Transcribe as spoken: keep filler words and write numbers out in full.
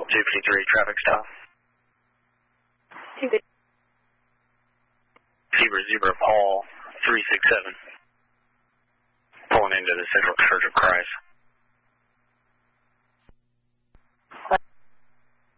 two fifty-three, traffic stop. Zebra, Zebra, Paul, three six seven. Pulling into the Central Church of Christ.